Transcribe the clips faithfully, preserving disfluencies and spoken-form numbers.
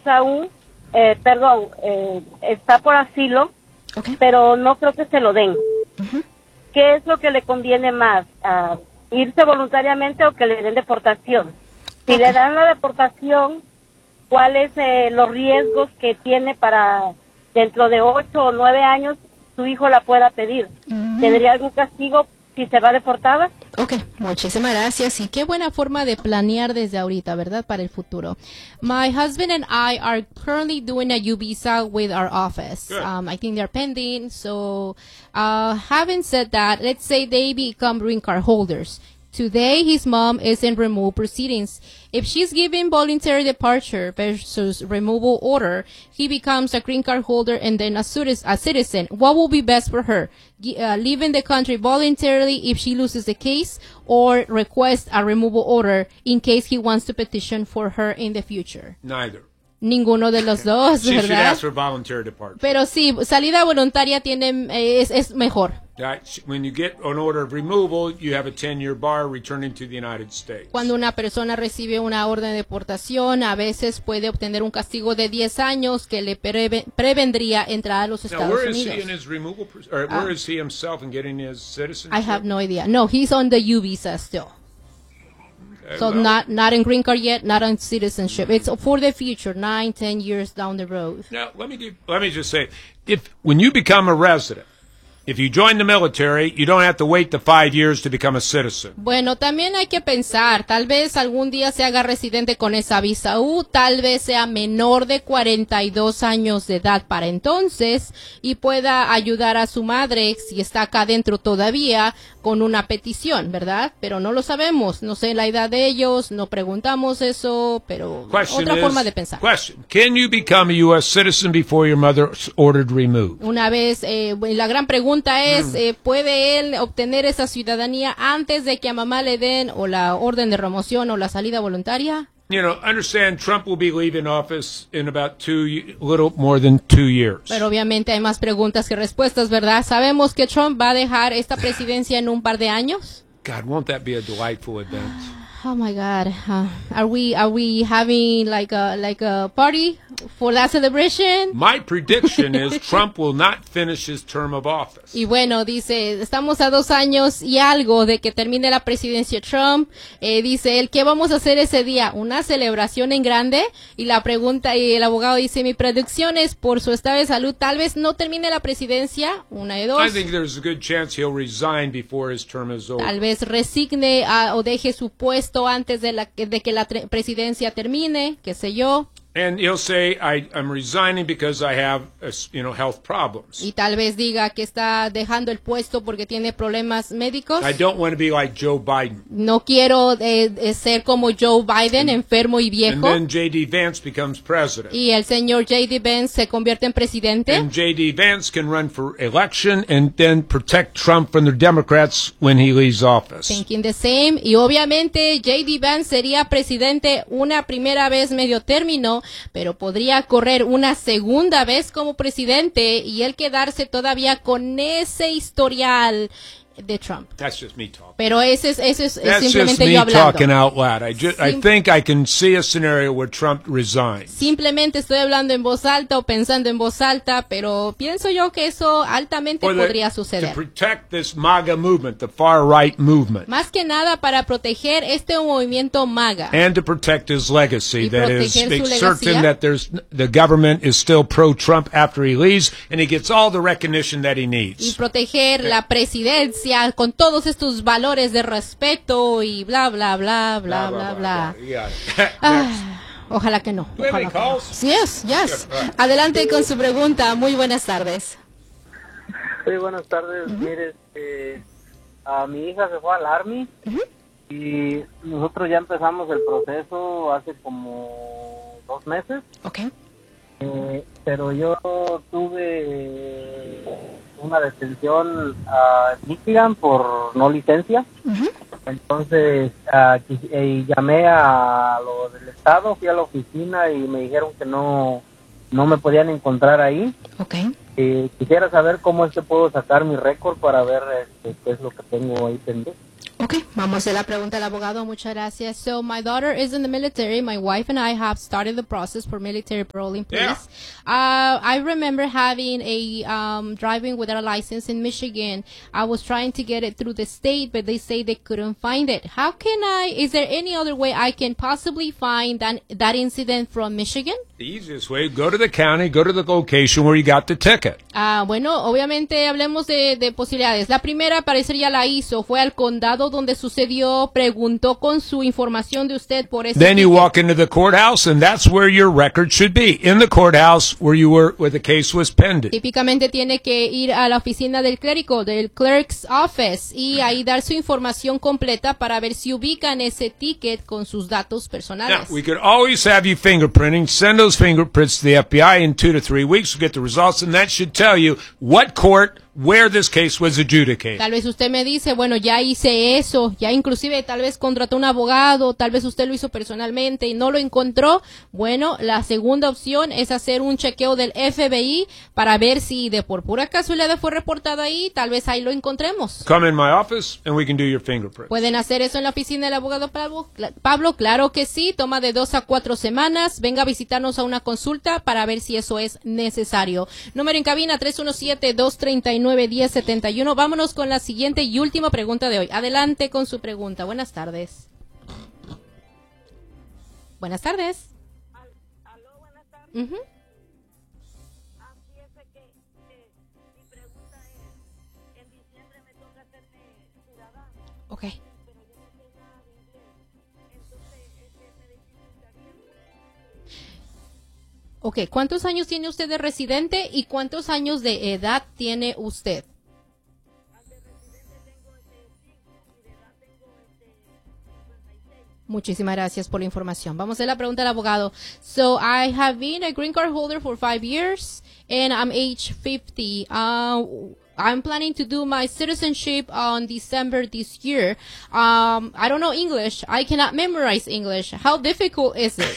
visa U, eh, perdón, eh, está por asilo, okay. pero no creo que se lo den. Uh-huh. ¿Qué es lo que le conviene más? Uh, ¿Irse voluntariamente o que le den deportación? Si okay. le dan la deportación, ¿cuáles eh, los riesgos que tiene para dentro de ocho o nueve años su hijo la pueda pedir? Uh-huh. ¿Tendría algún castigo si se va deportada? Ok, muchísimas gracias. Y qué buena forma de planear desde ahorita, ¿verdad? Para el futuro. My husband and I are currently doing a U visa with our office. Um, I think they're pending. So, uh, having said that, let's say they become green card holders. Today, his mom is in removal proceedings. If she's given voluntary departure versus removal order, he becomes a green card holder and then a citizen. What will be best for her? Uh, leaving the country voluntarily if she loses the case, or request a removal order in case he wants to petition for her in the future? Neither. Ninguno de los dos, She ¿verdad? should ask for voluntary departure. Pero sí, salida voluntaria tiene, es, es mejor. When you get an order of removal, you have a ten-year bar returning to the United States. Cuando una persona recibe una orden de deportación, a veces puede obtener un castigo de diez años que le preve, prevendría entrar a los Estados Now, where Unidos. Is he in his removal, or where uh, is he himself in getting his citizenship? I have no idea. No, he's on the U visa still. Okay, so well, not not in green card yet, not on citizenship. It's for the future, nine, ten years down the road. Now, let me give, let me just say, if when you become a resident, if you join the military, you don't have to wait the five years to become a citizen. Bueno, también hay que pensar, tal vez algún día se haga residente con esa visa U, tal vez sea menor de cuarenta y dos años de edad para entonces y pueda ayudar a su madre, si está acá dentro todavía, con una petición, ¿verdad? Pero no lo sabemos, no sé la edad de ellos, no preguntamos eso, pero Question otra is, forma de pensar. Question, can you become a U S citizen before your mother's ordered removed? Una vez, eh, la gran pregunta es, eh, ¿puede él obtener esa ciudadanía antes de que a mamá le den o la orden de remoción o la salida voluntaria? You know, understand Trump will be leaving office in about two, a little more than two years. Pero obviamente hay más preguntas que respuestas, ¿verdad? ¿Sabemos que Trump va a dejar esta presidencia en un par de años? God, won't that be a delightful event? Oh my God, uh, are we are we having like a like a party for that celebration? My prediction is Trump will not finish his term of office. Y bueno, dice, estamos a dos años y algo de que termine la presidencia Trump. Eh, dice él, ¿qué vamos a hacer ese día? ¿Una celebración en grande? Y la pregunta, y el abogado dice, mi predicción es por su estado de salud, tal vez no termine la presidencia, una de dos. I think there's a good chance he'll resign before his term is over. Tal vez resigne a, o deje su puesto antes de, la, de que la presidencia termine, qué sé yo. And he'll say, I, I'm resigning because I have, uh, you know, health problems. Y tal vez diga que está dejando el puesto porque tiene problemas médicos. I don't want to be like Joe Biden. No quiero eh, eh, ser como Joe Biden, and, enfermo y viejo. And then J D Vance becomes president. Y el señor J D Vance se convierte en presidente. And J D Vance can run for election and then protect Trump from the Democrats when he leaves office. Thinking the same. Y obviamente J D Vance sería presidente una primera vez medio término, pero podría correr una segunda vez como presidente y él quedarse todavía con ese historial de Trump. That's just me talking. Pero ese es, ese es That's simplemente just me yo hablando. talking out loud. I, just, I think I can see a scenario where Trump resigns. Simplemente estoy hablando en voz alta o pensando en voz alta, pero pienso yo que eso altamente the, podría suceder. To protect this MAGA movement, the far right movement. Más que nada para proteger este movimiento MAGA. And to protect his legacy, y that is, make certain legacía. that there's the government is still pro-Trump after he leaves, and he gets all the recognition that he needs. Y proteger okay. la presidencia con todos estos valores de respeto y bla bla bla bla bla bla. bla. Yeah, ah, ojalá que no. Ojalá que no. Yes, yes. Adelante con su pregunta. Muy buenas tardes. Sí, buenas tardes. Uh-huh. Mire, eh, a mi hija se fue al Army uh-huh. y nosotros ya empezamos el proceso hace como dos meses. Okay. Eh, pero yo tuve una detención uh, en Michigan por no licencia. Uh-huh. Entonces uh, eh, llamé a lo del estado, fui a la oficina y me dijeron que no no me podían encontrar ahí. Okay. Eh, quisiera saber cómo es que puedo sacar mi récord para ver este, qué es lo que tengo ahí pendiente. Okay, vamos a hacer la pregunta al abogado. Muchas gracias. So, my daughter is in the military. My wife and I have started the process for military parole in place. Yeah. Uh, I remember having a um, driving without a license in Michigan. I was trying to get it through the state, but they say they couldn't find it. How can I, is there any other way I can possibly find that, that incident from Michigan? The easiest way, go to the county, go to the location where you got the ticket. Ah, bueno, obviamente hablemos de, de posibilidades. La primera, parecer ya la hizo, fue al condado donde sucedió, preguntó con su información de usted por ese Then you ticket. walk into the courthouse, and that's where your record should be, in the courthouse where you were, where the case was pending. Típicamente tiene que ir a la oficina del clérigo, del clerk's office, y ahí dar su información completa para ver si ubican ese ticket con sus datos personales. Now, we could always have you fingerprinting. Send those fingerprints to the F B I in two to three weeks. We'll get the results, and that should tell you what court, where this case was adjudicated. Tal vez usted me dice, bueno, ya hice eso, ya inclusive tal vez contrató un abogado, tal vez usted lo hizo personalmente y no lo encontró. Bueno, la segunda opción es hacer un chequeo del F B I para ver si de por pura casualidad fue reportado ahí, tal vez ahí lo encontremos. Come in my office, and we can do your fingerprints. ¿Pueden hacer eso en la oficina del abogado Pablo? Pablo, claro que sí, toma de dos a cuatro semanas. Venga a visitarnos a una consulta para ver si eso es necesario. Número en cabina tres uno siete, dos tres nueve, uno cero siete uno. Vámonos con la siguiente y última pregunta de hoy. Adelante con su pregunta. Buenas tardes. Buenas tardes. Aló, buenas tardes. Uh-huh. Así es que, que mi pregunta es, en diciembre me toca hacerme ciudadano. Okay. Pero yo no sé nada de inglés. Entonces, este me dificultaría mucho. Ok, ¿cuántos años tiene usted de residente y cuántos años de edad tiene usted? De residente tengo este cinco y de edad tengo este cincuenta y seis. Muchísimas gracias por la información. Vamos a hacer la pregunta al abogado. So, I have been a green card holder for five years and I'm age fifty. Uh, I'm planning to do my citizenship on December this year. Um, I don't know English. I cannot memorize English. How difficult is it?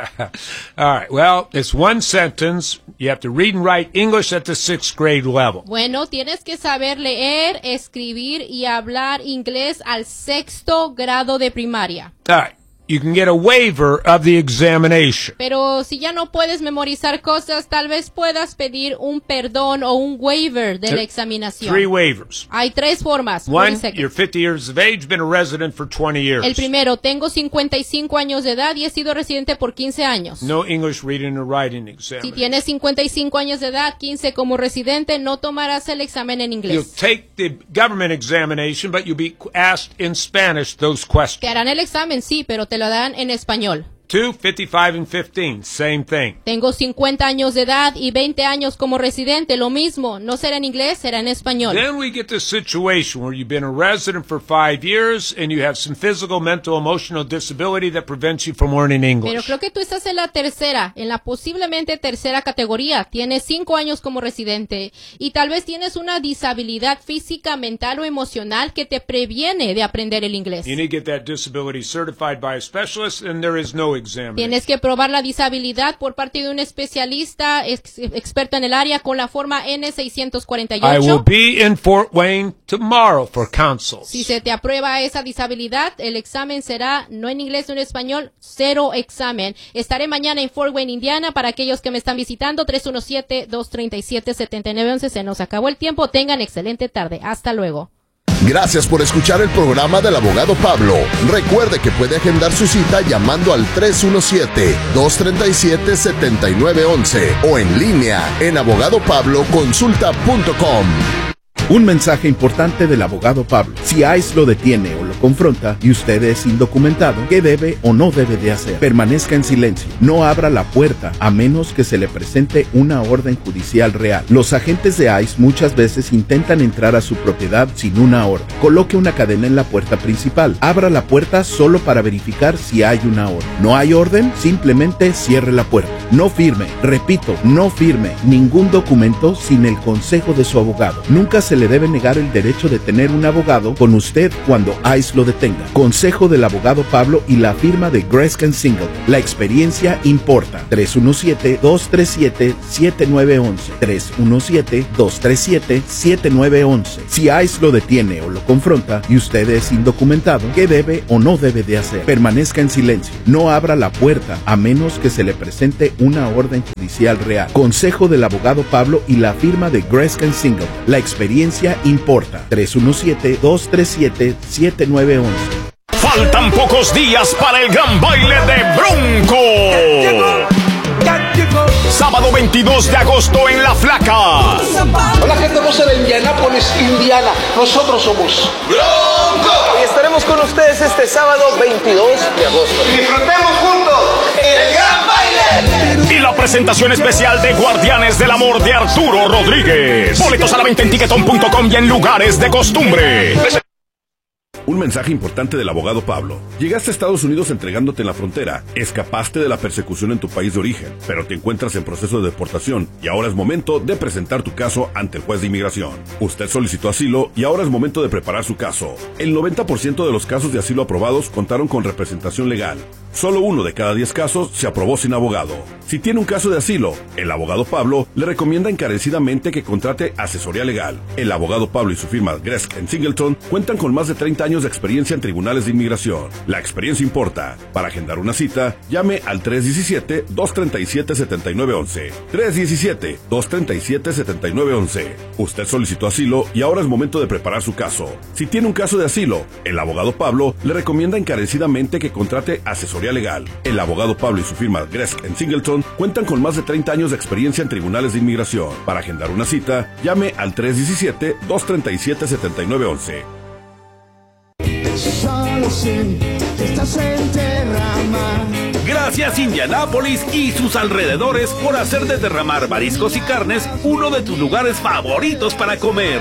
All right. Well, it's one sentence. You have to read and write English at the sixth grade level. Bueno, tienes que saber leer, escribir y hablar inglés al sexto grado de primaria. All right. You can get a waiver of the examination. Pero si ya no puedes memorizar cosas, tal vez puedas pedir un perdón o un waiver de la examinación. Three waivers. Hay tres formas. One, you're fifty years of age, been a resident for twenty years. El primero, tengo cincuenta y cinco años de edad y he sido residente por quince años. No English reading or writing exam. Si tienes cincuenta y cinco años de edad, quince como residente, no tomarás el examen en inglés. You'll take the government examination, but you'll be asked in Spanish those questions. Te harán el examen, sí, pero te lo dan en español. Two, fifty-five and fifteen, same thing. Tengo cincuenta años de edad y veinte años como residente, lo mismo. No será en inglés, será en español. Then we get the situation where you've been a resident for five years and you have some physical, mental, emotional disability that prevents you from learning English. Pero creo que tú estás en la tercera, en la posiblemente tercera categoría. Tienes cinco años como residente y tal vez tienes una disabilidad física, mental o emocional que te previene de aprender el inglés. You need to get that disability certified by a specialist, and there is no examination. Tienes que probar la disabilidad por parte de un especialista ex experto en el área con la forma N seiscientos cuarenta y ocho. I will be in Fort Wayne tomorrow for counsels. Si se te aprueba esa disabilidad, el examen será no en inglés, no en español, cero examen. Estaré mañana en Fort Wayne, Indiana, para aquellos que me están visitando, tres uno siete, dos tres siete, siete nueve uno uno. Se nos acabó el tiempo. Tengan excelente tarde. Hasta luego. Gracias por escuchar el programa del abogado Pablo. Recuerde que puede agendar su cita llamando al tres uno siete, dos tres siete, siete nueve uno uno o en línea en abogado pablo consulta punto com. Un mensaje importante del abogado Pablo. Si ICE lo detiene o lo confronta y usted es indocumentado, ¿qué debe o no debe de hacer? Permanezca en silencio. No abra la puerta a menos que se le presente una orden judicial real. Los agentes de ICE muchas veces intentan entrar a su propiedad sin una orden. Coloque una cadena en la puerta principal. Abra la puerta solo para verificar si hay una orden. ¿No hay orden? Simplemente cierre la puerta. No firme, repito, no firme ningún documento sin el consejo de su abogado. Nunca se le debe negar el derecho de tener un abogado con usted cuando ICE I C E lo detenga. Consejo del abogado Pablo y la firma de Gresk and Singleton. La experiencia importa. tres uno siete, dos tres siete, siete nueve uno uno. tres uno siete, dos tres siete, siete nueve uno uno. Si I C E lo detiene o lo confronta y usted es indocumentado, ¿qué debe o no debe de hacer? Permanezca en silencio. No abra la puerta a menos que se le presente una orden judicial real. Consejo del abogado Pablo y la firma de Gresk and Singleton. La experiencia importa. tres uno siete, dos tres siete, siete nueve uno uno. Faltan pocos días para el gran baile de Bronco. Sábado veintidós de agosto en La Flaca. Hola, gente hermosa de Indianápolis, Indiana. Nosotros somos Bronco. Y estaremos con ustedes este sábado veintidós de agosto. Disfrutemos juntos el gran baile. Y la presentación especial de Guardianes del Amor de Arturo Rodríguez. Boletos a la venta en tiquetón punto com y en lugares de costumbre. Un mensaje importante del abogado Pablo. Llegaste a Estados Unidos entregándote en la frontera, escapaste de la persecución en tu país de origen, pero te encuentras en proceso de deportación y ahora es momento de presentar tu caso ante el juez de inmigración. Usted solicitó asilo y ahora es momento de preparar su caso. El noventa por ciento de los casos de asilo aprobados contaron con representación legal. Solo uno de cada diez casos se aprobó sin abogado. Si tiene un caso de asilo, el abogado Pablo le recomienda encarecidamente que contrate asesoría legal. El abogado Pablo y su firma Gresk and Singleton cuentan con más de treinta años de experiencia en tribunales de inmigración. La experiencia importa. Para agendar una cita, llame al tres uno siete, dos tres siete, siete nueve uno uno. tres uno siete, dos tres siete, siete nueve uno uno. Usted solicitó asilo y ahora es momento de preparar su caso. Si tiene un caso de asilo, el abogado Pablo le recomienda encarecidamente que contrate asesoría legal. El abogado Pablo y su firma Gresk and Singleton cuentan con más de treinta años de experiencia en tribunales de inmigración. Para agendar una cita, llame al tres uno siete, dos tres siete, siete nueve uno uno. Solo sé que estás en Terramar. Gracias Indianápolis y sus alrededores por hacer de Terramar Mariscos y Carnes uno de tus lugares favoritos para comer.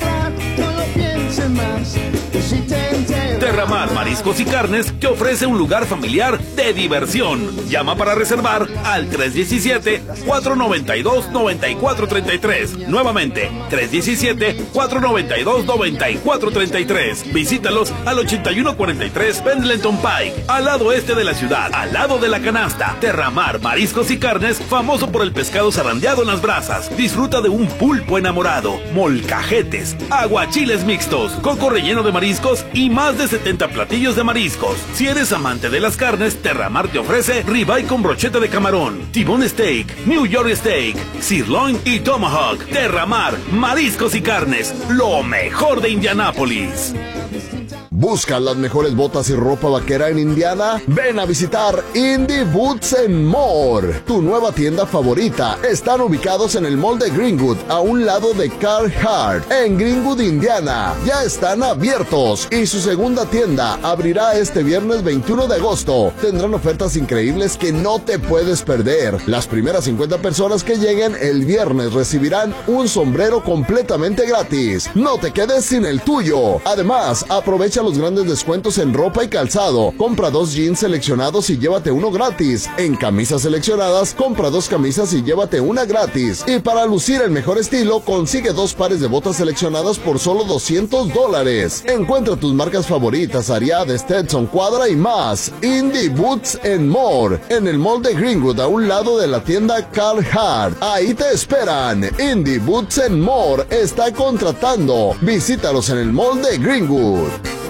Terramar Mariscos y Carnes te ofrece un lugar familiar de diversión. Llama para reservar al tres uno siete, cuatro nueve dos, nueve cuatro tres tres. Nuevamente, tres uno siete, cuatro nueve dos, nueve cuatro tres tres. Visítalos al ochenta y uno cuarenta y tres Pendleton Pike, al lado este de la ciudad, al lado de la canasta. Terramar Mariscos y Carnes, famoso por el pescado zarandeado en las brasas. Disfruta de un pulpo enamorado, molcajetes, aguachiles mixtos, coco relleno de mariscos y más de setenta platillos de mariscos. Si eres amante de las carnes, Terramar te ofrece ribeye con brocheta de camarón, T-bone steak, New York steak, sirloin y tomahawk. Terramar Mariscos y Carnes, lo mejor de Indianápolis. ¿Buscas las mejores botas y ropa vaquera en Indiana? Ven a visitar Indie Boots and More, tu nueva tienda favorita. Están ubicados en el mall de Greenwood, a un lado de Carhartt, en Greenwood, Indiana. Ya están abiertos y su segunda tienda abrirá este viernes veintiuno de agosto. Tendrán ofertas increíbles que no te puedes perder. Las primeras cincuenta personas que lleguen el viernes recibirán un sombrero completamente gratis. No te quedes sin el tuyo. Además, aprovecha los grandes descuentos en ropa y calzado. Compra dos jeans seleccionados y llévate uno gratis. En camisas seleccionadas, compra dos camisas y llévate una gratis. Y para lucir el mejor estilo, consigue dos pares de botas seleccionadas por solo doscientos dólares. Encuentra tus marcas favoritas, Ariat, Stetson, Cuadra y más. Indie Boots and More, en el mall de Greenwood, a un lado de la tienda Carhartt. Ahí te esperan. Indie Boots and More está contratando. Visítalos en el mall de Greenwood.